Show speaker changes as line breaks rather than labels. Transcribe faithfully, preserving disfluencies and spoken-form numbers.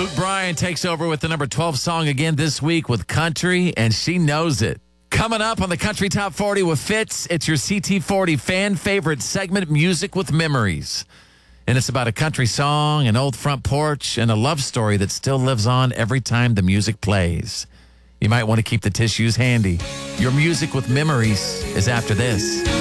Luke Bryan takes over with the number twelve song again this week with Country, and she knows it. Coming up on the Country Top forty with Fitz, it's your C T forty fan favorite segment, Music with Memories. And it's about a country song, an old front porch, and a love story that still lives on every time the music plays. You might want to keep the tissues handy. Your Music with Memories is after this.